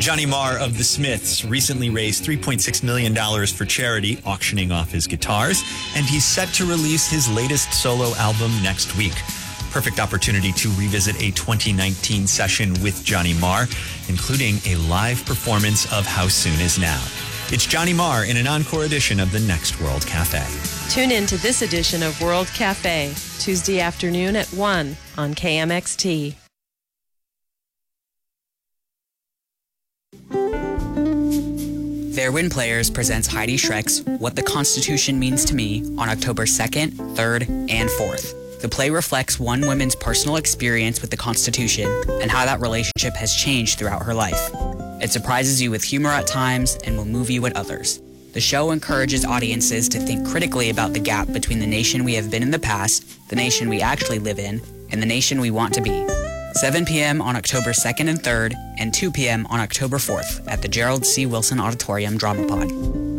Johnny Marr of The Smiths recently raised $3.6 million for charity, auctioning off his guitars, and he's set to release his latest solo album next week. Perfect opportunity to revisit a 2019 session with Johnny Marr, including a live performance of How Soon Is Now. It's Johnny Marr in an encore edition of The Next World Cafe. Tune in to this edition of World Cafe, Tuesday afternoon at 1 on KMXT. Fairwind Players presents Heidi Schreck's What the Constitution Means to Me on October 2nd, 3rd, and 4th. The play reflects one woman's personal experience with the Constitution and how that relationship has changed throughout her life. It surprises you with humor at times and will move you at others. The show encourages audiences to think critically about the gap between the nation we have been in the past, the nation we actually live in, and the nation we want to be. 7 p.m. on October 2nd and 3rd, and 2 p.m. on October 4th at the Gerald C. Wilson Auditorium Drama Pod.